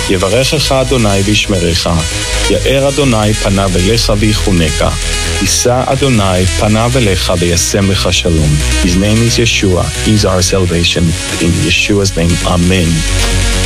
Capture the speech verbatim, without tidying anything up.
יברכך אדוני וישמרך, יאר אדוני פניו אליך ויחונקה, יישא אדוני פניו אליך וישם לך שלום. His name is Yeshua. He's our salvation. In Yeshua's name, Amen.